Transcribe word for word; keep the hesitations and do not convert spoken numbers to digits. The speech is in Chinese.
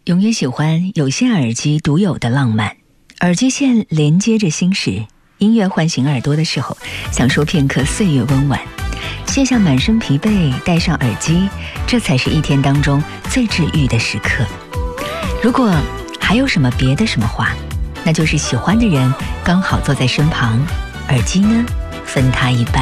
永远喜欢有线耳机独有的浪漫，耳机线连接着心事，音乐唤醒耳朵的时候，享受片刻岁月温婉。卸下满身疲惫，戴上耳机，这才是一天当中最治愈的时刻。如果还有什么别的什么话，那就是喜欢的人刚好坐在身旁，耳机呢分他一半。